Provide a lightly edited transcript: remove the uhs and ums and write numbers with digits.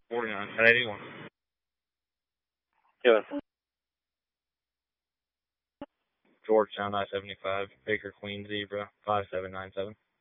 49 at 81. Kevin. Georgetown I-75, Baker Queen Zebra 5797.